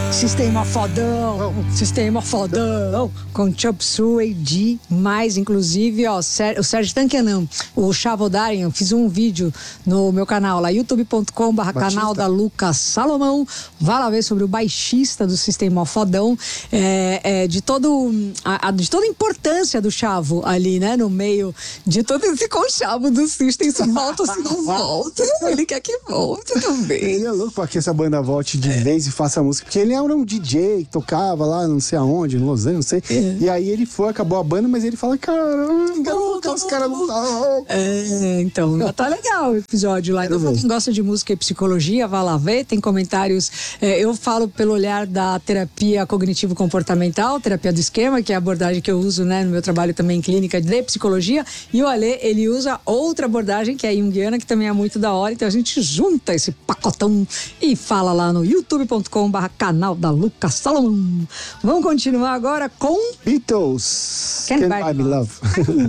Sistema fodão, sistema fodão, com Chop Suey demais, inclusive, ó, o Sérgio Tanquenan, o Chavodaren, eu fiz um vídeo no meu canal lá, youtube.com/canal da Lucas Salomão, vá lá ver sobre o baixista do Sistema Fodão, de toda a importância do Chavo ali, né, no meio de todo esse conchavo do System, se volta ou se não volta, ele quer que volte também. Ele é louco pra que essa banda volte de vez e faça música, porque ele era um DJ que tocava lá, não sei aonde, em Los Angeles, não sei. E aí ele acabou a banda, mas ele fala, caramba, os caras não tá. Então, tá legal o episódio lá. Então, quem gosta de música e psicologia, vá lá ver, tem comentários. Eu falo pelo olhar da terapia cognitivo-comportamental, terapia do esquema, que é a abordagem que eu uso, né, no meu trabalho também em clínica de psicologia. E o Alê, ele usa outra abordagem, que é a junguiana, que também é muito da hora. Então a gente junta esse pacotão e fala lá no youtube.com/canal da Lucas Salomão. Vamos continuar agora com Beatles, Can't Buy Me Love.